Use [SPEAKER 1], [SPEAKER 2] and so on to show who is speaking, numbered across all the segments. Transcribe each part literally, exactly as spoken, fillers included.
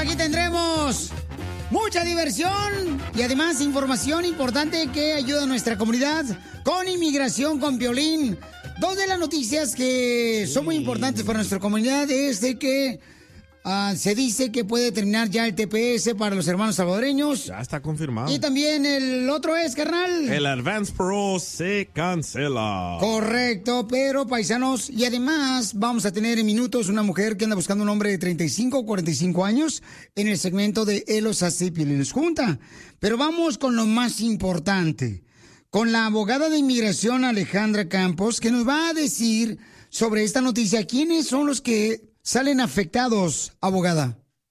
[SPEAKER 1] aquí tendremos mucha diversión y además información importante que ayuda a nuestra comunidad con Inmigración con Piolín. Dos de las noticias que son muy importantes para nuestra comunidad es de que uh, se dice que puede terminar ya el T P S para los hermanos salvadoreños.
[SPEAKER 2] Ya está confirmado.
[SPEAKER 1] Y también el otro es, carnal.
[SPEAKER 2] El Advance Parole se cancela.
[SPEAKER 1] Correcto, pero paisanos, y además vamos a tener en minutos una mujer que anda buscando un hombre de treinta y cinco o cuarenta y cinco años en el segmento de Elos Así Piolín les junta. Pero vamos con lo más importante, con la abogada de inmigración Alejandra Campos, que nos va a decir sobre esta noticia. ¿Quiénes son los que salen afectados, abogada?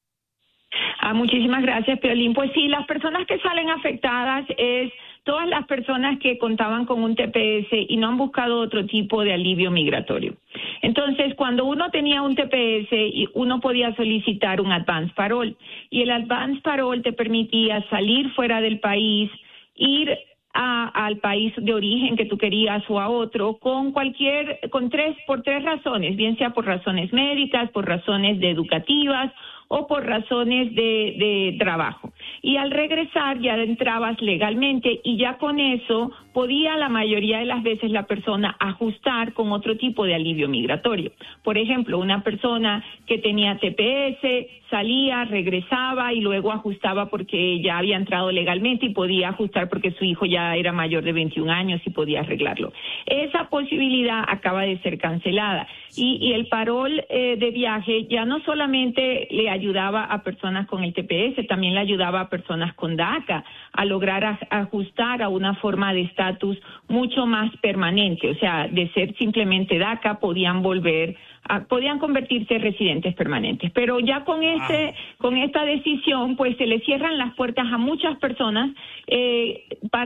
[SPEAKER 3] Ah, muchísimas gracias, Piolín. Pues sí, las personas que salen afectadas es todas las personas que contaban con un T P S y no han buscado otro tipo de alivio migratorio. Entonces, cuando uno tenía un T P S, uno podía solicitar un Advance Parole, y el Advance Parole te permitía salir fuera del país, ir A, al país de origen que tú querías o a otro, con cualquier, con tres, por tres razones, bien sea por razones médicas, por razones de educativas o por razones de, de trabajo. Y al regresar ya entrabas legalmente y ya con eso podía la mayoría de las veces la persona ajustar con otro tipo de alivio migratorio. Por ejemplo, una persona que tenía T P S salía, regresaba y luego ajustaba porque ya había entrado legalmente y podía ajustar porque su hijo ya era mayor de veintiún años y podía arreglarlo. Esa posibilidad acaba de ser cancelada. Y, y el parol eh, de viaje ya no solamente le ayudaba a personas con el T P S, también le ayudaba a personas con DACA a lograr a, ajustar a una forma de estatus mucho más permanente. O sea, de ser simplemente DACA podían volver a, podían convertirse en residentes permanentes. Pero ya con este, con esta decisión, pues se le cierran las puertas a muchas personas eh, para